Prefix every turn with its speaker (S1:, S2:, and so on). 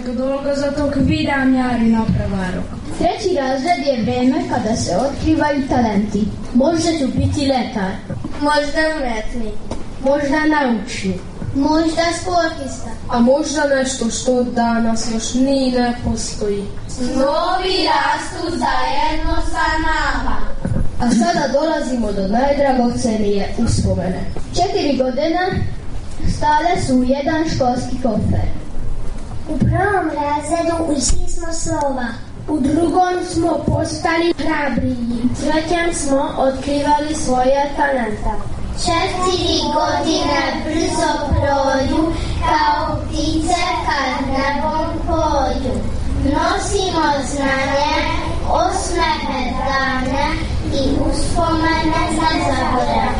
S1: jako dolgo, zato vidam jari na pravaru.
S2: Treći razred je vreme kada se otkrivaju talenti. Možda ću biti lekar,
S3: možda umetnik,
S2: možda naučnik,
S3: možda sportista,
S1: a možda nešto što danas još ni ne postoji.
S3: Snovi rastu zajedno sa nama.
S2: A sada dolazimo do najdragocenije uspomene. 4 godine stale su u jedan školski kofer.
S3: U prvom razredu učili smo slova. U drugom smo postali hrabriji. U trećem smo otkrivali svoje talenta. 4 godine brzo prođu kao ptice kad nebom pođu. Nosimo znanje, osmehe dane i uspomene ne zaboravimo.